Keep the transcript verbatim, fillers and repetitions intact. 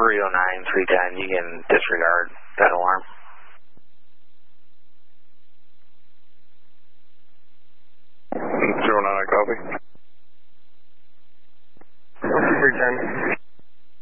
three oh nine, three ten, you can disregard that alarm. three oh nine, copy. three ten.